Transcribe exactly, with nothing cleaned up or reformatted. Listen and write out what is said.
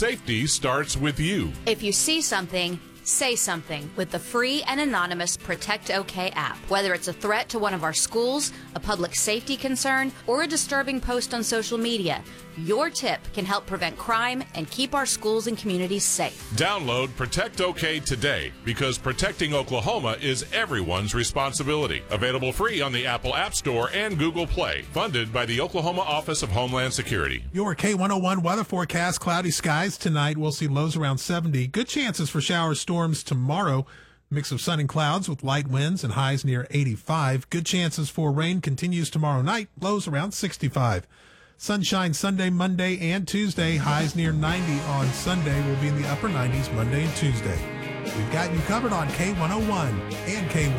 Safety starts with you. If you see something, say something with the free and anonymous Protect OK app. Whether it's a threat to one of our schools, a public safety concern, or a disturbing post on social media, your tip can help prevent crime and keep our schools and communities safe. Download Protect OK today, because protecting Oklahoma is everyone's responsibility. Available free on the Apple App Store and Google Play. Funded by the Oklahoma Office of Homeland Security. Your K one oh one weather forecast: cloudy skies tonight. We'll see lows around seventy. Good chances for showers, storms tomorrow. Mix of sun and clouds with light winds and highs near eighty-five. Good chances for rain continues tomorrow night. Lows around sixty-five. Sunshine Sunday, Monday, and Tuesday. Highs near ninety on Sunday. Will be in the upper nineties Monday and Tuesday. We've got you covered on K one oh one and K one oh one.